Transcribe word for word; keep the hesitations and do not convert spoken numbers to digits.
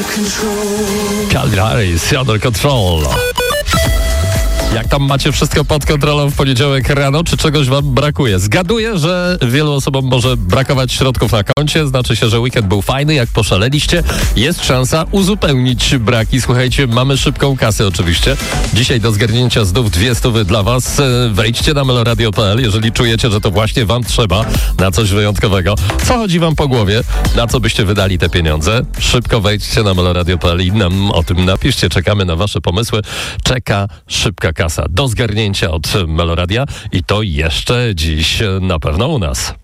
Calvin Harris, Under Control. Jak tam macie wszystko pod kontrolą w poniedziałek rano? Czy czegoś wam brakuje? Zgaduję, że wielu osobom może brakować środków na koncie. Znaczy się, że weekend był fajny, jak poszaleliście. Jest szansa uzupełnić braki. Słuchajcie, mamy szybką kasę oczywiście. Dzisiaj do zgarnięcia znów dwie stówy dla was. Wejdźcie na meloradio kropka p l, jeżeli czujecie, że to właśnie wam trzeba na coś wyjątkowego. Co chodzi wam po głowie? Na co byście wydali te pieniądze? Szybko wejdźcie na meloradio kropka p l i nam o tym napiszcie. Czekamy na wasze pomysły. Czeka szybka kasa do zgarnięcia od Meloradia i to jeszcze dziś na pewno u nas.